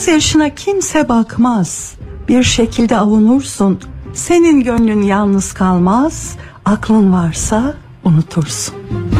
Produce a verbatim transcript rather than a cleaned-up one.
Gözyaşına kimse bakmaz. Bir şekilde avunursun. Senin gönlün yalnız kalmaz. Aklın varsa unutursun.